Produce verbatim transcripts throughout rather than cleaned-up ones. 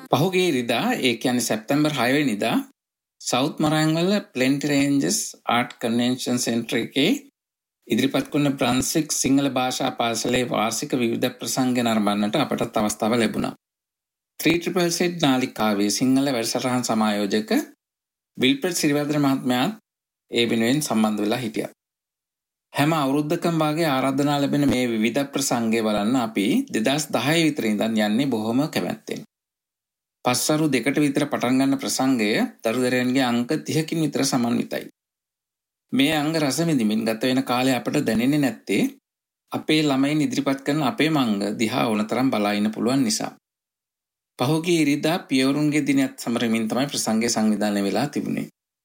පහුගිය ඉරිදා ඒ කියන්නේ සැප්තැම්බර් හය වෙනිදා south මරංගල ප්ලෙන්ටි ranges art convention centre එකේ ඉදිරිපත් කරන බ්‍රන්ස්වික් සිංහල භාෂා පාසලේ වාර්ෂික විවිධ ප්‍රසංග නරඹන්නට අපටත් අවස්ථාව ලැබුණා. ත්‍රී ට්‍රිපල් සෙට් නාලිකාවේ සිංහල වැඩසටහන් සමායෝජක විල්ප්‍රඩ් සිරිවර්ධන මහත්මයාත් ඒ වෙනුවෙන් සම්බන්ධ වෙලා හිටියා. හැම අවුරුද්දකම වාගේ ආරාධනා ලැබෙන මේ විවිධ ප්‍රසංගය බලන්න අපි දෙදහස් දහය විතර ඉඳන් යන්නේ බොහොම කැමැත්තෙන්. පස්වරු දෙකට විතර පටන් ගන්න ප්‍රසංගය දරුදරයන්ගේ අංක තිහකින් විතර සමන්විතයි. මේ අංග රස විඳින්මින් ගත වෙන කාලය අපට දැනෙන්නේ නැත්තේ අපේ ළමයින් ඉදිරිපත් කරන අපේ අංග දිහා ඕනතරම් බලා ඉන්න පුළුවන් නිසා. පහුගිය ඉරිදා පියවරුන්ගේ දිනයත් සමරමින් තමයි ප්‍රසංගය සංවිධානය වෙලා තිබුණේ.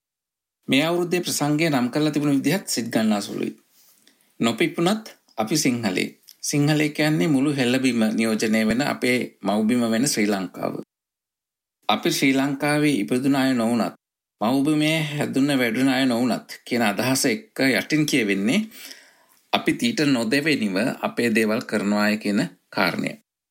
මේ අවුරුද්දේ ප්‍රසංගය නම් කරලා තිබුණු විදිහත් සිත් ගන්නාසුළුයි. නොපිපුණත් අපි සිංහලේ. සිංහලේ කියන්නේ මුළු හෙළබිම නියෝජනය වෙන අපේ මව්බිම වෙන ශ්‍රී ලංකාව. අපි ශ්‍රී ලංකාවේ ඉපදුන අය නොවුනත් මව්බිමේ හැදුන වැඩුන අය නොවුනත් කියන අදහස එක්ක යටින් කියවෙන්නේ අපි තීට නොදෙවෙනිව අපේ දේවල් කරනවා කියන කාරණය.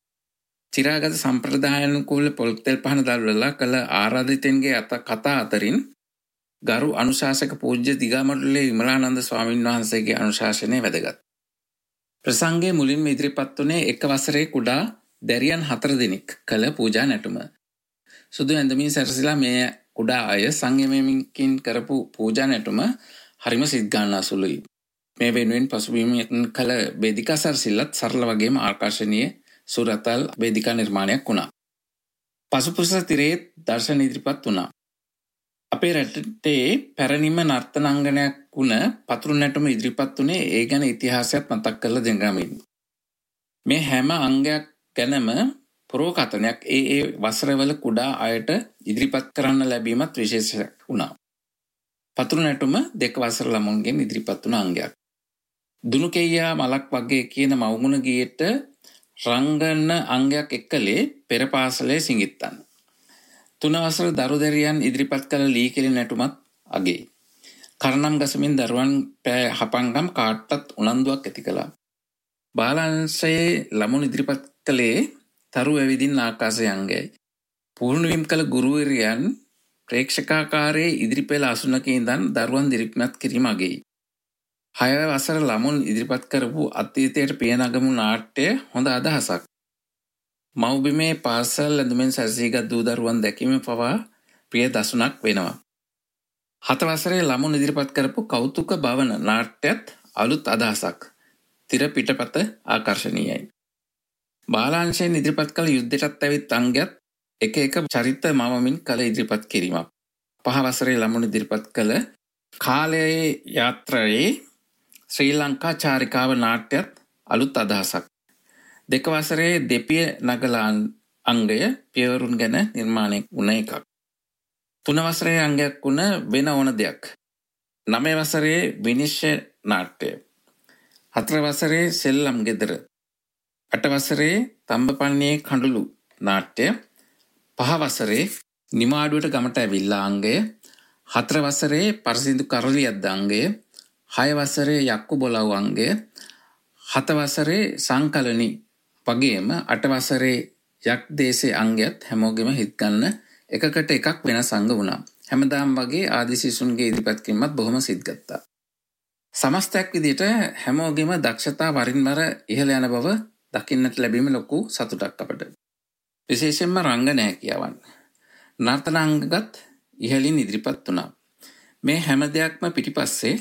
චිරාගත සම්ප්‍රදායානුකූල පොල්තෙල් පහන දල්වලා කළ ආරාධිතයන්ගේ අත කතා අතරින් ගරු අනුශාසක පූජ්‍ය දිගමඩුල්ලේ විමලානන්ද ස්වාමීන් වහන්සේගේ අනුශාසනය වැදගත්. ප්‍රසංගයේ මුලින්ම ඉදිරිපත් වුණේ එක් වසරේ කුඩා දැරියන් හතර දෙනෙක් කළ පූජා නැටුම. සුදු ඇඳමින් සැරසිලා මේ කුඩා අය සංයමයකින් කරපු පූජා නැටුම හරිම සිත් ගන්නාසුළුයි. මේ වෙනුවෙන් පසුබිමින් කළ වේදිකා සැරසිල්ලත් සරල වගේම ආකර්ශනීය සුරතල් වේදිකා නිර්මාණයක් වුණා. පසුපුස තිරේ දර්ශන ඉදිරිපත් වුණා. අපේ රටේ පැරණිම නර්තනාංගනයක් වුණ පතුරු නැටුම ඉදිරිපත් වුණේ ඒ ගැන ඉතිහාසයක් මතක් කරලා දෙන්නමින්. මේ හැම අංගයක් ගැනම පුරෝකථනයක් ඒ ඒ වසරවල කුඩා අයට ඉදිරිපත් කරන්න ලැබීමත් විශේෂයක් වුණා. පතුරු නැටුම දෙක වසර ළමුන්ගෙන් ඉදිරිපත් වුණ අංගයක්. දුනු කෙයියා මලක් වගේ කියන මවුගුණ ගීයට රංගන අංගයක් එක්කලේ පෙර පාසලේ සිඟිත්තන්. තුන වසර දරුදැරියන් ඉදිරිපත් කළ ලී කෙලි නැටුමත් අගේ. කරනම් ගසමින් දරුවන් පෑ හපංගම් කාට්ටත් උනන්දුවක් ඇති කළා. බාලාංශයේ ළමුන් ඉදිරිපත් කළේ තරු ඇවිදින් ආකාශය අංගයයි. පූර්ණවීම් කළ ගුරුවරියන් ප්‍රේක්ෂකාකාරයේ ඉදිරිපෙළ අසුනක ඉඳන් දරුවන් ඉදිරිපත් කිරීම අගෙයි. හය වසර ළමුන් ඉදිරිපත් කරපු අතීතයට පියනගමු නාට්‍ය හොඳ අදහසක්. මව්බිමේ පාසල් ඇඳුමෙන් සැරසීගත් දූ දරුවන් දැකීම පවා ප්‍රිය දසුනක් වෙනවා. හත වසරේ ළමුන් ඉදිරිපත් කරපු කෞතුක භවන නාට්‍යත් අලුත් අදහසක්. තිර පිටපත ආකර්ශනීයයි. බාලාංශයෙන් ඉදිරිපත් කළ යුද්ධයටත් ඇවිත් අංගයත් එක එක චරිත මවමින් කළ ඉදිරිපත් කිරීමක්. පහ වසරේ ළමුන් ඉදිරිපත් කළ කාලයේ යාත්‍රයේ ශ්‍රී ලංකා චාරිකාව නාට්‍යත් අලුත් අදහසක්. දෙක වසරේ දෙපිය නගලා අංගය පියවරුන් ගැන නිර්මාණය වුණ එකක්. තුන වසරේ අංගයක් වුණ වෙන ඕන දෙයක්. නවය වසරේ විනිශ්චය නාට්‍ය. හතර වසරේ සෙල්ලම් ගෙදර. අට වසරේ තම්බපන්නේ කඳුළු නාට්‍ය. පහ වසරේ නිමාඩුවට ගමට ඇවිල්ලා අංගය. හතර වසරේ පරසිදු කරලියද්ද අංගය. හය වසරේ යක්කු බොලව් අංගය. හත වසරේ සංකලනි වගේම අට වසරේ යක් දේශේ අංගයත් හැමෝගෙම හිත් ගන්න එකකට එකක් වෙනස් අංග වුණා. හැමදාම වගේ ආදි සිසුන්ගේ ඉදිරිපත් කිරීමත් බොහොම සිත් ගත්තා. සමස්තයක් විදිහට හැමෝගෙම දක්ෂතා වරින් වර ඉහළ යන බව දකින්නට ලැබීම ලොකු සතුටක් අපට. විශේෂයෙන්ම රංගන හැකියාවන්. නර්තනාංගගත් ඉහළින් ඉදිරිපත් වුණා. මේ හැම දෙයක්ම පිටිපස්සේ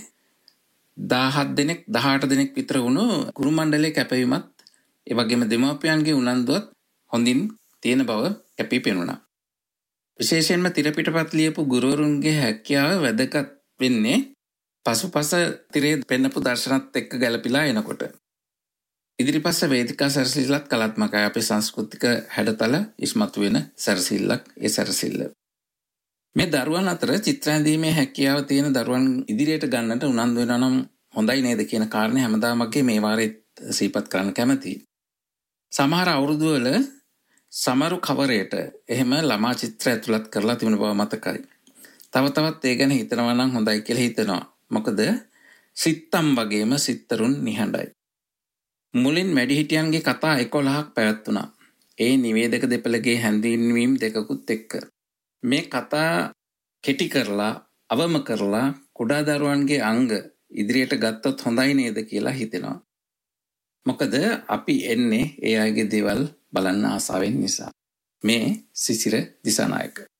දහහත් දෙනෙක් දහඅට දෙනෙක් විතර වුණු ගුරු මණ්ඩලයේ කැපවීමත් ඒ වගේම දෙමාපියන්ගේ උනන්දුවත් හොඳින් තියෙන බව කැපී පෙනුණා. විශේෂයෙන්ම තිර පිටපත් ලියපු ගුරුවරුන්ගේ හැකියාව වැදගත් වෙන්නේ පසුපස තිරේ පෙන්නපු දර්ශනත් එක්ක ගැළපීලා එනකොට. ඉදිරිපස්ස වේදිකා සැරසිල්ලත් කලාත්මකයි. අපේ සංස්කෘතික හැඩතල ඉස්මතු වෙන සැරසිල්ලක් ඒ සැරසිල්ල. මේ දරුවන් අතර චිත්‍ර ඇඳීමේ හැකියාව තියෙන දරුවන් ඉදිරියට ගන්නට උනන්දු වෙනවා නම් හොඳයි නේද කියන කාරණේ හැමදාම වගේ මේ වාරේ සිහිපත් කරන්න කැමතියි. සමහර අවුරුදු වල සමරු කවරයට එහෙම ළමා චිත්‍ර ඇතුළත් කරලා තිබුණ බව මතකයි. තව තවත් ඒ ගැන හිතනවා නම් හොඳයි කියලා හිතනවා. මොකද සිත්තම් වගේම සිත්තරුන් නිහඬයි. මුලින් වැඩිහිටියන්ගේ කතා එකොළහක් පැවැත්වුණා. ඒ නිවේදක දෙපළගේ හැඳින්වීම් දෙකකුත් එක්ක. මේ කතා කෙටි කරලා අවම කරලා කුඩා දරුවන්ගේ අංග ඉදිරියට ගත්තොත් හොඳයි නේද කියලා හිතෙනවා. මොකද අපි එන්නේ ඒ අයගේ දේවල් බලන්න ආසාවෙන් නිසා. මේ සිසිර දිසානායක